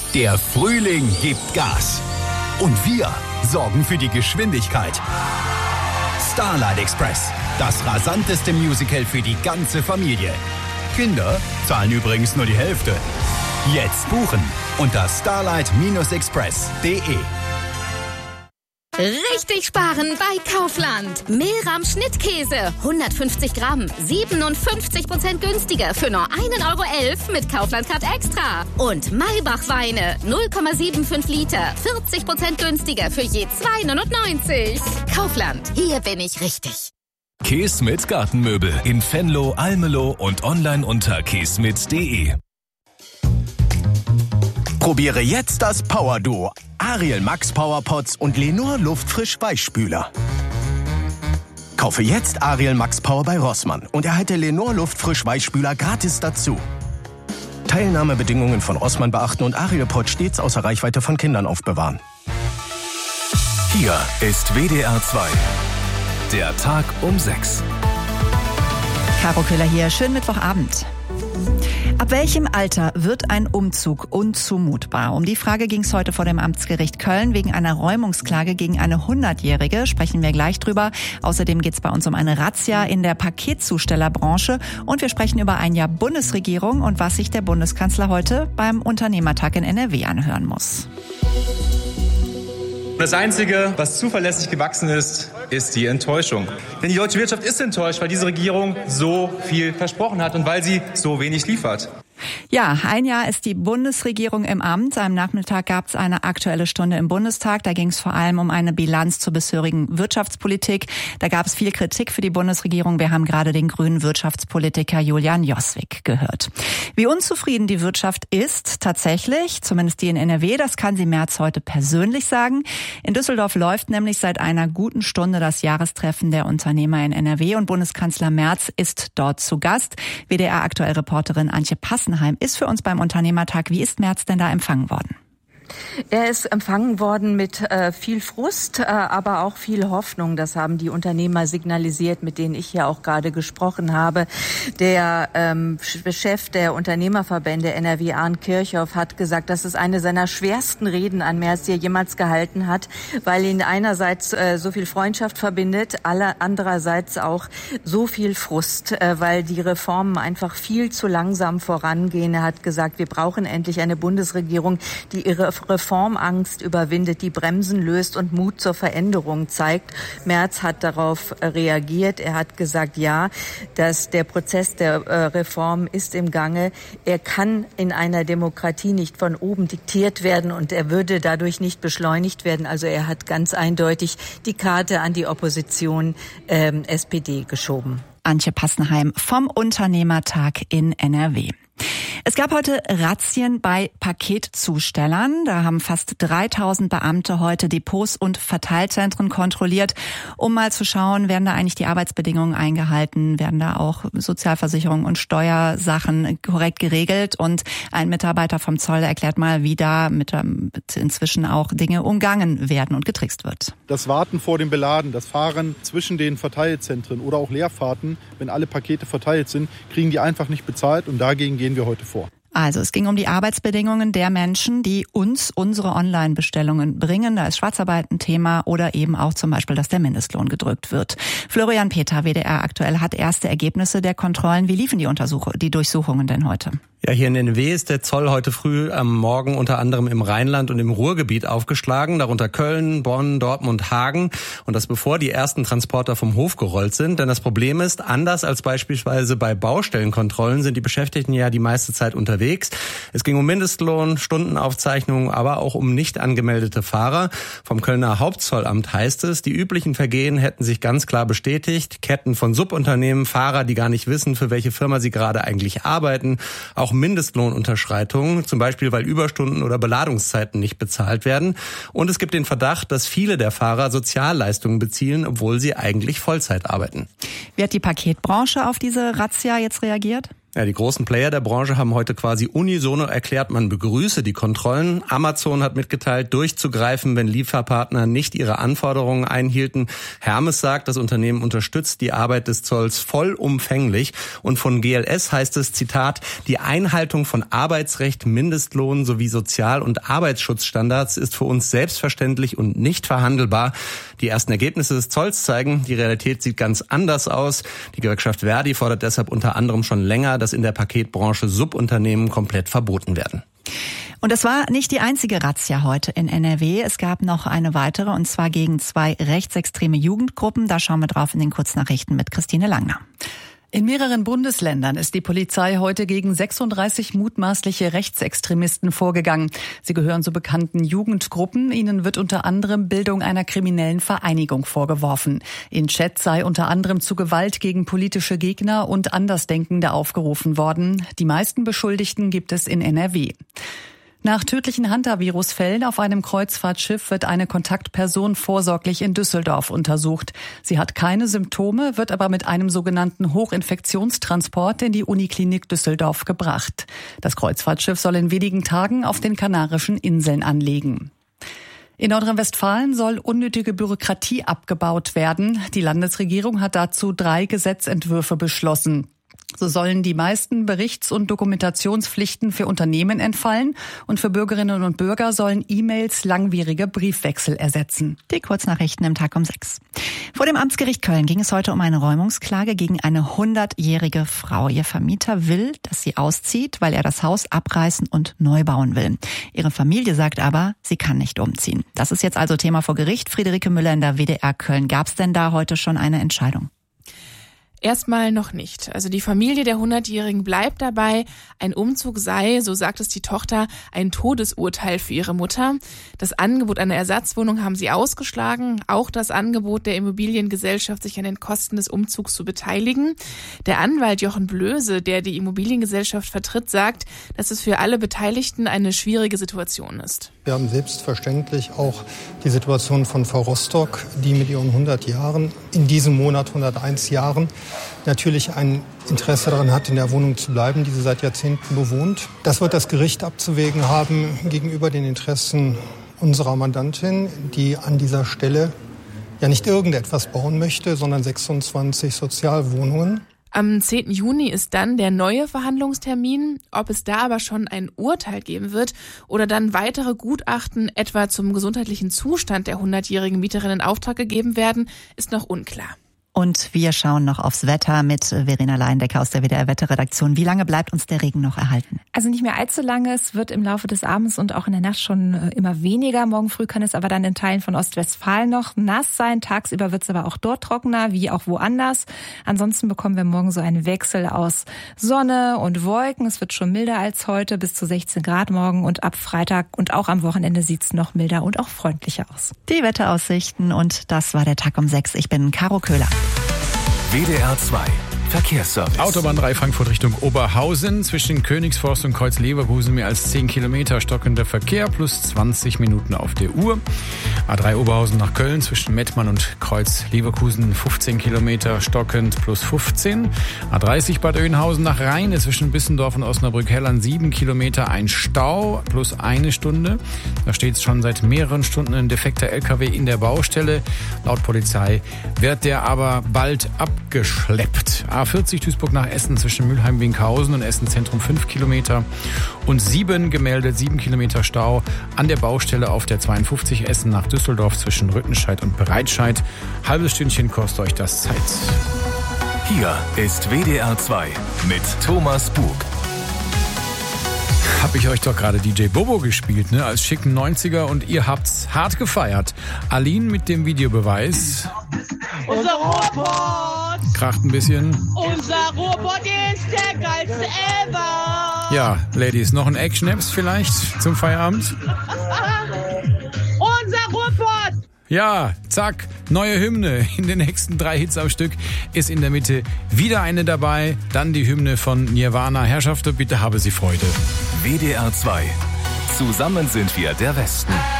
Der Frühling gibt Gas. Und wir sorgen für die Geschwindigkeit. Starlight Express, das rasanteste Musical für die ganze Familie. Kinder zahlen übrigens nur die Hälfte. Jetzt buchen unter starlight-express.de. Richtig sparen bei Kaufland. Mehlrahm Schnittkäse, 150 Gramm, 57% günstiger für nur 1,11 € mit Kaufland Card Extra. Und Maybach Weine, 0,75 Liter, 40% günstiger für je 2,99 €. Kaufland, hier bin ich richtig. Keesmit Gartenmöbel in Venlo, Almelo und online unter keesmit.de. Probiere jetzt das Power Duo. Ariel Max Power Pots und Lenor Luftfrisch Weichspüler. Kaufe jetzt Ariel Max Power bei Rossmann und erhalte Lenor Luftfrisch Weichspüler gratis dazu. Teilnahmebedingungen von Rossmann beachten und Ariel Pot stets außer Reichweite von Kindern aufbewahren. Hier ist WDR 2. Der Tag um 6. Caro Köhler hier. Schönen Mittwochabend. Ab welchem Alter wird ein Umzug unzumutbar? Um die Frage ging es heute vor dem Amtsgericht Köln. Wegen einer Räumungsklage gegen eine 100-Jährige sprechen wir gleich drüber. Außerdem geht es bei uns um eine Razzia in der Paketzustellerbranche. Und wir sprechen über ein Jahr Bundesregierung und was sich der Bundeskanzler heute beim Unternehmertag in NRW anhören muss. Das Einzige, was zuverlässig gewachsen ist, ist die Enttäuschung. Denn die deutsche Wirtschaft ist enttäuscht, weil diese Regierung so viel versprochen hat und weil sie so wenig liefert. Ja, ein Jahr ist die Bundesregierung im Amt. Am Nachmittag gab es eine Aktuelle Stunde im Bundestag. Da ging es vor allem um eine Bilanz zur bisherigen Wirtschaftspolitik. Da gab es viel Kritik für die Bundesregierung. Wir haben gerade den grünen Wirtschaftspolitiker Julian Joswik gehört. Wie unzufrieden die Wirtschaft ist, tatsächlich, zumindest die in NRW, das kann sie Merz heute persönlich sagen. In Düsseldorf läuft nämlich seit einer guten Stunde das Jahrestreffen der Unternehmer in NRW und Bundeskanzler Merz ist dort zu Gast. WDR-Aktuell-Reporterin Antje Passenheim ist für uns beim Unternehmertag. Wie ist Merz denn da empfangen worden? Er ist empfangen worden mit viel Frust, aber auch viel Hoffnung. Das haben die Unternehmer signalisiert, mit denen ich ja auch gerade gesprochen habe. Der Chef der Unternehmerverbände NRW, Arndt Kirchhoff, hat gesagt, das ist eine seiner schwersten Reden an Merz, die er jemals gehalten hat, weil ihn einerseits so viel Freundschaft verbindet, andererseits auch so viel Frust, weil die Reformen einfach viel zu langsam vorangehen. Er hat gesagt, wir brauchen endlich eine Bundesregierung, die ihre Reformangst überwindet, die Bremsen löst und Mut zur Veränderung zeigt. Merz hat darauf reagiert. Er hat gesagt, ja, dass der Prozess der Reform ist im Gange. Er kann in einer Demokratie nicht von oben diktiert werden und er würde dadurch nicht beschleunigt werden. Also er hat ganz eindeutig die Karte an die Opposition SPD geschoben. Antje Passenheim vom Unternehmertag in NRW. Es gab heute Razzien bei Paketzustellern. Da haben fast 3000 Beamte heute Depots und Verteilzentren kontrolliert, um mal zu schauen, werden da eigentlich die Arbeitsbedingungen eingehalten, werden da auch Sozialversicherung und Steuersachen korrekt geregelt. Und ein Mitarbeiter vom Zoll erklärt mal, wie da mit inzwischen auch Dinge umgangen werden und getrickst wird. Das Warten vor dem Beladen, das Fahren zwischen den Verteilzentren oder auch Leerfahrten, wenn alle Pakete verteilt sind, kriegen die einfach nicht bezahlt und dagegen gehen wir heute vor. Also es ging um die Arbeitsbedingungen der Menschen, die uns unsere Online-Bestellungen bringen. Da ist Schwarzarbeit ein Thema oder eben auch zum Beispiel, dass der Mindestlohn gedrückt wird. Florian Peter, WDR aktuell, hat erste Ergebnisse der Kontrollen. Wie liefen die Durchsuchungen denn heute? Ja, hier in NRW ist der Zoll heute früh am Morgen unter anderem im Rheinland und im Ruhrgebiet aufgeschlagen, darunter Köln, Bonn, Dortmund, Hagen. Und das bevor die ersten Transporter vom Hof gerollt sind. Denn das Problem ist, anders als beispielsweise bei Baustellenkontrollen sind die Beschäftigten ja die meiste Zeit unterwegs. Es ging um Mindestlohn, Stundenaufzeichnungen, aber auch um nicht angemeldete Fahrer. Vom Kölner Hauptzollamt heißt es, die üblichen Vergehen hätten sich ganz klar bestätigt. Ketten von Subunternehmen, Fahrer, die gar nicht wissen, für welche Firma sie gerade eigentlich arbeiten. Auch Mindestlohnunterschreitungen, zum Beispiel weil Überstunden oder Beladungszeiten nicht bezahlt werden. Und es gibt den Verdacht, dass viele der Fahrer Sozialleistungen beziehen, obwohl sie eigentlich Vollzeit arbeiten. Wie hat die Paketbranche auf diese Razzia jetzt reagiert? Ja, die großen Player der Branche haben heute quasi unisono erklärt, man begrüße die Kontrollen. Amazon hat mitgeteilt, durchzugreifen, wenn Lieferpartner nicht ihre Anforderungen einhielten. Hermes sagt, das Unternehmen unterstützt die Arbeit des Zolls vollumfänglich. Und von GLS heißt es, Zitat, die Einhaltung von Arbeitsrecht, Mindestlohn sowie Sozial- und Arbeitsschutzstandards ist für uns selbstverständlich und nicht verhandelbar. Die ersten Ergebnisse des Zolls zeigen, die Realität sieht ganz anders aus. Die Gewerkschaft Verdi fordert deshalb unter anderem schon länger, dass in der Paketbranche Subunternehmen komplett verboten werden. Und es war nicht die einzige Razzia heute in NRW. Es gab noch eine weitere, und zwar gegen 2 rechtsextreme Jugendgruppen. Da schauen wir drauf in den Kurznachrichten mit Christine Langner. In mehreren Bundesländern ist die Polizei heute gegen 36 mutmaßliche Rechtsextremisten vorgegangen. Sie gehören zu bekannten Jugendgruppen. Ihnen wird unter anderem Bildung einer kriminellen Vereinigung vorgeworfen. In Chats sei unter anderem zu Gewalt gegen politische Gegner und Andersdenkende aufgerufen worden. Die meisten Beschuldigten gibt es in NRW. Nach tödlichen Hantavirus-Fällen auf einem Kreuzfahrtschiff wird eine Kontaktperson vorsorglich in Düsseldorf untersucht. Sie hat keine Symptome, wird aber mit einem sogenannten Hochinfektionstransport in die Uniklinik Düsseldorf gebracht. Das Kreuzfahrtschiff soll in wenigen Tagen auf den Kanarischen Inseln anlegen. In Nordrhein-Westfalen soll unnötige Bürokratie abgebaut werden. Die Landesregierung hat dazu 3 Gesetzentwürfe beschlossen. So sollen die meisten Berichts- und Dokumentationspflichten für Unternehmen entfallen und für Bürgerinnen und Bürger sollen E-Mails langwierige Briefwechsel ersetzen. Die Kurznachrichten im Tag um 6. Vor dem Amtsgericht Köln ging es heute um eine Räumungsklage gegen eine 100-jährige Frau. Ihr Vermieter will, dass sie auszieht, weil er das Haus abreißen und neu bauen will. Ihre Familie sagt aber, sie kann nicht umziehen. Das ist jetzt also Thema vor Gericht. Friederike Müller in der WDR Köln. Gab es denn da heute schon eine Entscheidung? Erstmal noch nicht. Also die Familie der 100-Jährigen bleibt dabei, ein Umzug sei, so sagt es die Tochter, ein Todesurteil für ihre Mutter. Das Angebot einer Ersatzwohnung haben sie ausgeschlagen, auch das Angebot der Immobiliengesellschaft, sich an den Kosten des Umzugs zu beteiligen. Der Anwalt Jochen Blöse, der die Immobiliengesellschaft vertritt, sagt, dass es für alle Beteiligten eine schwierige Situation ist. Wir haben selbstverständlich auch die Situation von Frau Rostock, die mit ihren 100 Jahren, in diesem Monat 101 Jahren, natürlich ein Interesse daran hat, in der Wohnung zu bleiben, die sie seit Jahrzehnten bewohnt. Das wird das Gericht abzuwägen haben gegenüber den Interessen unserer Mandantin, die an dieser Stelle ja nicht irgendetwas bauen möchte, sondern 26 Sozialwohnungen. Am 10. Juni ist dann der neue Verhandlungstermin. Ob es da aber schon ein Urteil geben wird oder dann weitere Gutachten etwa zum gesundheitlichen Zustand der 100-jährigen Mieterin in Auftrag gegeben werden, ist noch unklar. Und wir schauen noch aufs Wetter mit Verena Leindecker aus der WDR-Wetterredaktion. Wie lange bleibt uns der Regen noch erhalten? Also nicht mehr allzu lange. Es wird im Laufe des Abends und auch in der Nacht schon immer weniger. Morgen früh kann es aber dann in Teilen von Ostwestfalen noch nass sein. Tagsüber wird es aber auch dort trockener, wie auch woanders. Ansonsten bekommen wir morgen so einen Wechsel aus Sonne und Wolken. Es wird schon milder als heute, bis zu 16 Grad morgen. Und ab Freitag und auch am Wochenende sieht es noch milder und auch freundlicher aus. Die Wetteraussichten und das war der Tag um 6. Ich bin Caro Köhler. WDR 2 Verkehrsservice. Autobahn 3 Frankfurt Richtung Oberhausen. Zwischen Königsforst und Kreuz-Leverkusen mehr als 10 Kilometer stockender Verkehr plus 20 Minuten auf der Uhr. A3 Oberhausen nach Köln zwischen Mettmann und Kreuz-Leverkusen 15 Kilometer stockend plus 15. A30 Bad Oeynhausen nach Rheine zwischen Bissendorf und Osnabrück-Hellern 7 Kilometer ein Stau plus 1 Stunde. Da steht schon seit mehreren Stunden ein defekter LKW in der Baustelle. Laut Polizei wird der aber bald abgeschleppt. A40 Duisburg nach Essen zwischen Mülheim-Winkhausen und Essen-Zentrum 5 Kilometer und 7 gemeldet, 7 Kilometer Stau an der Baustelle auf der 52 Essen nach Düsseldorf zwischen Rüttenscheid und Breitscheid. Halbes Stündchen kostet euch das Zeit. Hier ist WDR 2 mit Thomas Bug. Hab ich euch doch gerade DJ Bobo gespielt, ne? Als schicken 90er und ihr habt's hart gefeiert. Aline mit dem Videobeweis. Unser Ruhrpott! Kracht ein bisschen. Unser Ruhrpott ist der geilste ever! Ja, Ladies, noch ein Eckschnaps vielleicht zum Feierabend? Unser Ruhrpott! Ja, zack, neue Hymne. In den nächsten 3 Hits am Stück ist in der Mitte wieder eine dabei. Dann die Hymne von Nirvana. Herrschaften, bitte habe Sie Freude. WDR 2. Zusammen sind wir der Westen.